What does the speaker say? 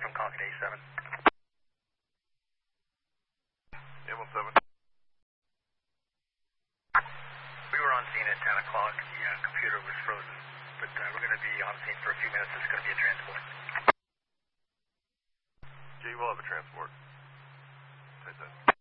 from Concord A7. A17. We were on scene at 10 o'clock. The computer was frozen, but we're going to be on scene for a few minutes. It's going to be a transport. Jay, we'll have a transport. Type that.